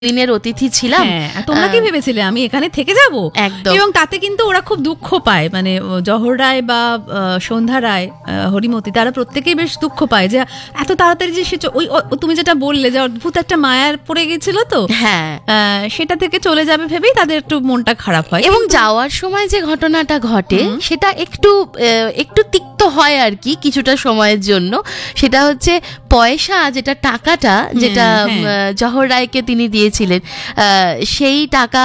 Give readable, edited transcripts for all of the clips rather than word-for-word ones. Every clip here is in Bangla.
দিনের অতিথি ছিলাম। তোমরা কি ভেবেছিলে আমি এখানে থেকে যাব? একদম। এবং তাতে কিন্তু ওরা খুব দুঃখ পায়, মানে জহর রায় বা সন্ধ্যা রায়, হরিমতি, তারা প্রত্যেকেই বেশ দুঃখ পায় যে এত তাড়াতাড়ি যে সে ওই তুমি যেটা বললে যে অদ্ভুত একটা মায়ার পড়ে গেছিল, তো সেটা থেকে চলে যাবে ভেবেই তাদের একটু মনটা খারাপ হয়। এবং যাওয়ার সময় যে ঘটনাটা ঘটে সেটা একটু তিক্ত হয় আর কি কিছুটা সময়ের জন্য। সেটা হচ্ছে পয়সা, যেটা টাকাটা যেটা জহর রায়কে তিনি দিয়েছিলেন, সেই টাকা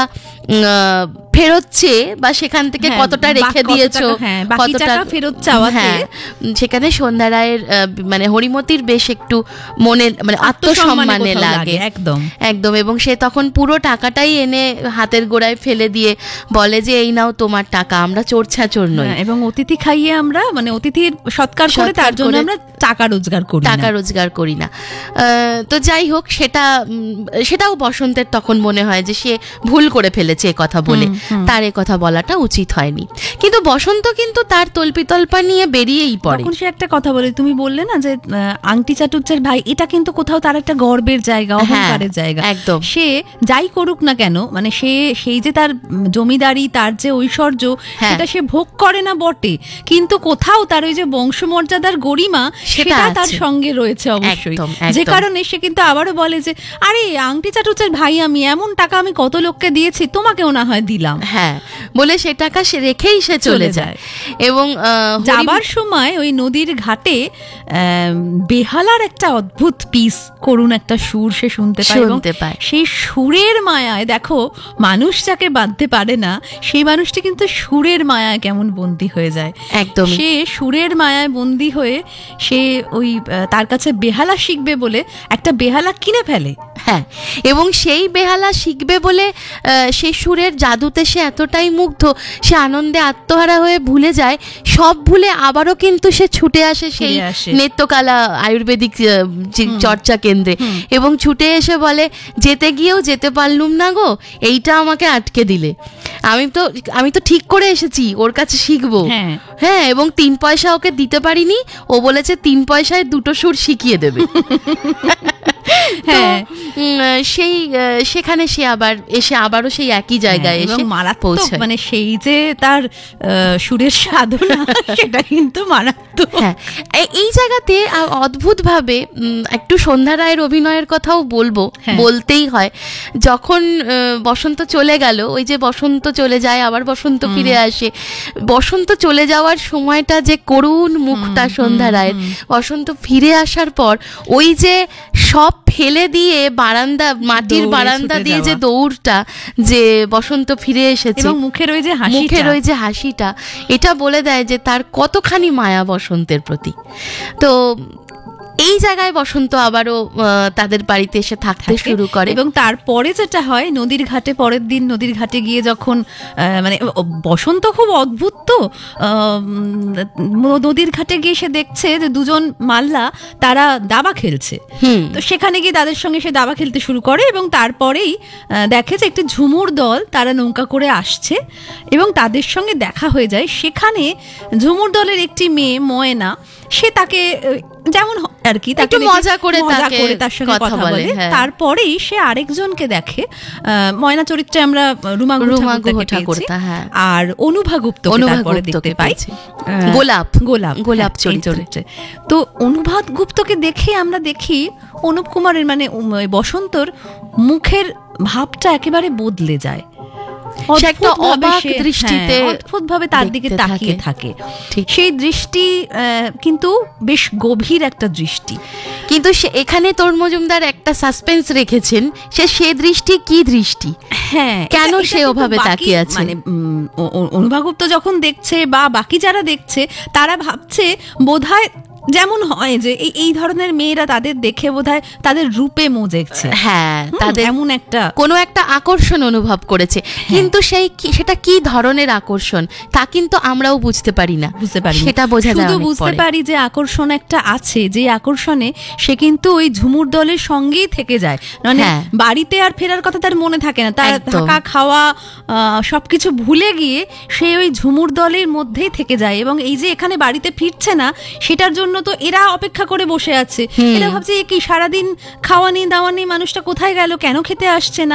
ফেরোচ্ছে বা সেখান থেকে কতটা রেখে দিয়েছো, কতটা ফেরত চাওয়াতে সেখানে সন্ধ্যা রায়ের মানে হরিমতির বেশ একটু মনে মানে আত্মসম্মানে লাগে। একদম একদম। এবং সে তখন পুরো টাকাটাই এনে হাতের গোড়ায় ফেলে দিয়ে বলে যে এই নাও তোমার টাকা, আমরা চোর ছাচোর নই। এবং অতিথি খাইয়ে আমরা মানে অতিথির সৎকার করে তার জন্য আমরা টাকা রোজগার করি না। তো যাই হোক, সেটাও বসন্তের তখন মনে হয় যে সে ভুল করে ফেলেছে কথা বলে, তার কথা বলাটা উচিত হয়নি। কিন্তু বসন্ত কিন্তু তার তল্পিতল্পা নিয়ে বেরিয়েই পড়ে। তখন সে একটা কথা বলে, তুমি বললে না যে আংটি চাটুজ্জের ভাই, এটা কিন্তু কোথাও তার একটা গর্বের জায়গা, অহংকারের জায়গা। একদম। সে যাই করুক না কেন, মানে সেই যে তার জমিদারি, তার যে ঐশ্বর্য, সেটা সে ভোগ করে না বটে, কিন্তু কোথাও তার ওই যে বংশমর্যাদার গরিমা সেটা তার সঙ্গে রয়েছে অবশ্যই। যে কারণে সে কিন্তু আবারও বলে যে আরে আংটি চাটুজ্জের ভাই আমি, এমন টাকা আমি কত লোককে দিয়েছি, তোমাকেও না হয় দিলাম, বলে সে টাকা সে রেখেই সে চলে যায়। এবং যাবার সময় ওই নদীর ঘাটে বেহালার একটা অদ্ভুত পিস, করুণ একটা সুর সে শুনতে পায়। সেই সুরের মায়ায় দেখো, মানুষ যাকে বাঁধতে পারে না সেই মানুষটি কিন্তু সুরের মায়ায় কেমন বন্দী হয়ে যায়। একদম। সে সুরের মায়ায় বন্দী হয়ে সে ওই তার কাছে বেহালা শিখবে বলে একটা বেহালা কিনে ফেলে। এবং সেই বেহালা শিখবে বলে সেই সুরের জাদুতে সে এতটাই মুগ্ধ, সে আনন্দে আত্মহারা হয়ে ভুলে যায়, সব ভুলে আবারও কিন্তু সে ছুটে আসে সেই নেত্রকলা আয়ুর্বেদিক চর্চা কেন্দ্রে, এবং ছুটে এসে বলে যেতে গিয়েও যেতে পারলুম না গো, এইটা আমাকে আটকে দিলে, আমি তো ঠিক করে এসেছি ওর কাছে শিখবো। এবং 3 পয়সা ওকে দিতে পারিনি, ও বলেছে 3 পয়সায় 2টো সুর শিখিয়ে দেবে। সেখানে সে আবারও সেই একই জায়গায় এসে পৌঁছায়। মানে সেই যে তার সুরের সাধনা, সেটা কিন্তু মারাত্মক। এই জায়গাতে অদ্ভুত ভাবে একটু সন্ধ্যা রায়ের অভিনয়ের কথাও বলতেই হয়। যখন বসন্ত চলে গেল, ওই যে বসন্ত চলে যায় আবার বসন্ত ফিরে আসে, বসন্ত চলে যাওয়ার সময়টা যে করুণ মুখটা সন্ধ্যা রায়ের, বসন্ত ফিরে আসার পর ওই যে সব ফেলে দিয়ে মাটির বারান্দা দিয়ে যে দৌড়টা, যে বসন্ত ফিরে এসেছে, মুখের ওই যে হাসিটা, এটা বলে দেয় যে তার কতখানি মায়া বসন্তের প্রতি। তো এই জায়গায় বসন্ত আবারও তাদের বাড়িতে এসে থাকতে শুরু করে। এবং তারপরে যেটা হয়, নদীর ঘাটে পরের দিন নদীর ঘাটে গিয়ে যখন মানে বসন্ত খুব অদ্ভুত, তো নদীর ঘাটে গিয়ে সে দেখছে যে দুজন মাল্লা তারা দাবা খেলছে। তো সেখানে গিয়ে তাদের সঙ্গে সে দাবা খেলতে শুরু করে, এবং তারপরেই দেখে যে একটি ঝুমুর দল তারা নৌকা করে আসছে, এবং তাদের সঙ্গে দেখা হয়ে যায়। সেখানে ঝুমুর দলের একটি মেয়ে ময়না, সে তাকে যেমন আর কি একটু মজা করে তার সঙ্গে কথা বলে। তারপরেই সে আরেকজনকে দেখে, ময়না চরিত্রে আমরা রুমা ঠাকুর, আর অনুভা গুপ্ত দেখতে পাই, গোলাপ চরিত্রে। তো অনুভা গুপ্তকে দেখে আমরা দেখি অনুপ কুমারের মানে বসন্তর মুখের ভাবটা একেবারে বদলে যায়, অদ্ভুত ভাবে তার দিকে তাকিয়ে থাকে। সেই দৃষ্টি কিন্তু বেশ গভীর একটা দৃষ্টি। কিন্তু এখানে তরুণ মজুমদার একটা সাসপেন্স রেখেছেন, সে দৃষ্টি কি দৃষ্টি, কেন সে ওভাবে তাকিয়ে আছে। মানে অনুভা গুপ্ত যখন দেখছে বা বাকি যারা দেখছে, তারা ভাবছে বোধহয় যেমন হয় যে এই ধরনের মেয়েরা তাদের দেখে বোধহয় তাদের রূপে মজেছে, তাদের এমন কোনো একটা আকর্ষণ অনুভব করেছে। কিন্তু সেটা কি ধরনের আকর্ষণ তা কিন্তু আমরাও বুঝতে পারি না, সেটা বোঝা যায়। শুধু বুঝতে পারি যে আকর্ষণ একটা আছে, যে আকর্ষণে সে কিন্তু ওই ঝুমুর দলের সঙ্গেই থেকে যায়, মানে বাড়িতে আর ফেরার কথা তার মনে থাকে না, তার থাকা খাওয়া সবকিছু ভুলে গিয়ে সে ওই ঝুমুর দলের মধ্যেই থেকে যায়। এবং এই যে এখানে বাড়িতে ফিরছে না, সেটার জন্য তো এরা অপেক্ষা করে বসে আছে, এরা ভাবছে কি সারাদিন খাওয়ানি দাওয়ানি মানুষটা কোথায় গেল, কেন খেতে আসছে না।